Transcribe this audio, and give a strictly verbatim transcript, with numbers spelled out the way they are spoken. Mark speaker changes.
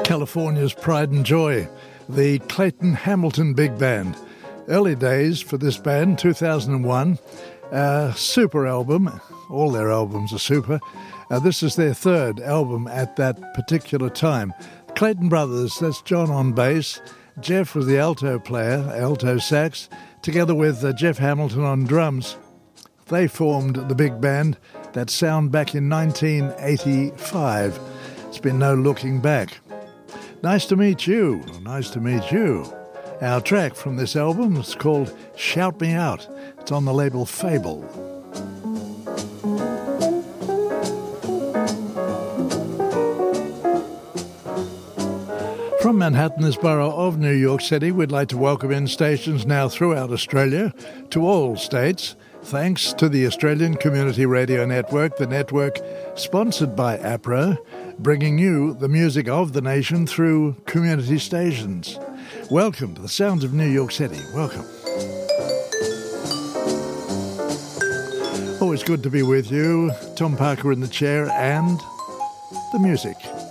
Speaker 1: California's pride and joy, the Clayton Hamilton Big Band. Early days for this band, two thousand one, uh, super album. All their albums are super. Uh, this is their third album at that particular time. Clayton Brothers, that's John on bass, Jeff was the alto player, alto sax, together with uh, Jeff Hamilton on drums. They formed the big band, that sound back in nineteen eighty-five. It's been no looking back. Nice to meet you. Nice to meet you. Our track from this album is called Shout Me Out. It's on the label Fable. From Manhattan, this borough of New York City, we'd like to welcome in stations now throughout Australia to all states, thanks to the Australian Community Radio Network, the network sponsored by APRA, bringing you the music of the nation through community stations. Welcome to the sounds of New York City. Welcome. Always good to be with you. Tom Parker in the chair and the music.